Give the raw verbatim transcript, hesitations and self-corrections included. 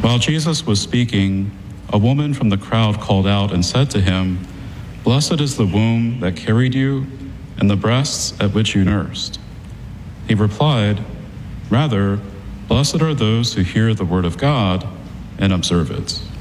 While Jesus was speaking, a woman from the crowd called out and said to him, "Blessed is the womb that carried you and the breasts at which you nursed." He replied, "Rather, blessed are those who hear the word of God and observe it."